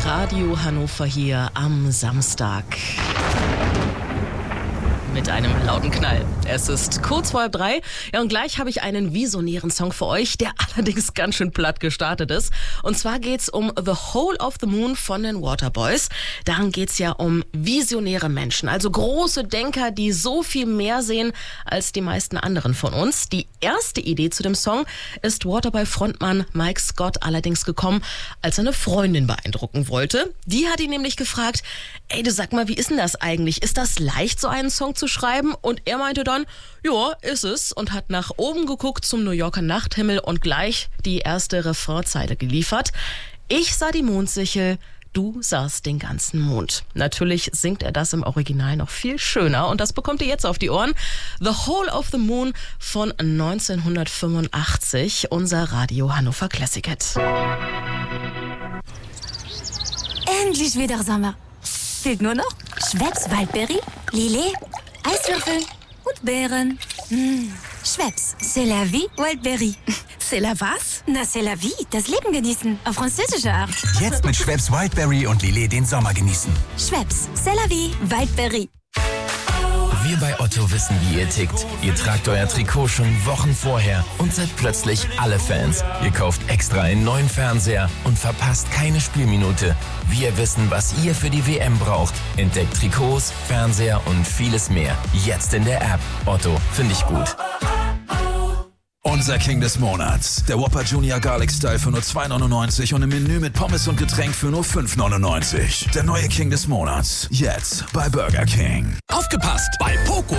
Radio Hannover hier am Samstag. Mit einem lauten Knall. Es ist kurz vor 3. Ja, und gleich habe ich einen visionären Song für euch, der allerdings ganz schön platt gestartet ist. Und zwar geht's um The Whole of the Moon von den Waterboys. Daran geht's ja um visionäre Menschen, also große Denker, die so viel mehr sehen als die meisten anderen von uns. Die erste Idee zu dem Song ist Waterboy-Frontmann Mike Scott allerdings gekommen, als er eine Freundin beeindrucken wollte. Die hat ihn nämlich gefragt, ey, du sag mal, wie ist denn das eigentlich? Ist das leicht, so einen Song zu schreiben? Und er meinte dann, ja, ist es, und hat nach oben geguckt zum New Yorker Nachthimmel und gleich die erste Refrainzeile geliefert. Ich sah die Mondsichel, du sahst den ganzen Mond. Natürlich singt er das im Original noch viel schöner und das bekommt ihr jetzt auf die Ohren. The Whole of the Moon von 1985, unser Radio Hannover Classic Hit. Endlich wieder Sommer. Fehlt nur noch Schweppes Waldberry, Lillet, Eiswürfel und Beeren. Schweppes, c'est la vie, Waldberry. C'est la was? Na, c'est la vie, das Leben genießen, auf französische Art. Jetzt mit Schweppes Wildberry und Lillet den Sommer genießen. Schweppes, c'est la vie, Waldberry. Wir bei Otto wissen, wie ihr tickt. Ihr tragt euer Trikot schon Wochen vorher und seid plötzlich alle Fans. Ihr kauft extra einen neuen Fernseher und verpasst keine Spielminute. Wir wissen, was ihr für die WM braucht. Entdeckt Trikots, Fernseher und vieles mehr. Jetzt in der App. Otto, finde ich gut. Unser King des Monats. Der Whopper Junior Garlic Style für nur 2,99 und im Menü mit Pommes und Getränk für nur 5,99. Der neue King des Monats. Jetzt bei Burger King. Aufgepasst! Bei Poco